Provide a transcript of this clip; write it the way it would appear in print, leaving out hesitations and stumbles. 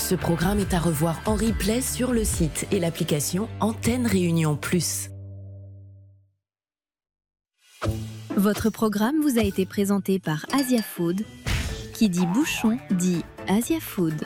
Ce programme est à revoir en replay sur le site et l'application Antenne Réunion Plus. Votre programme vous a été présenté par Asia Food. Qui dit bouchon dit Asia Food.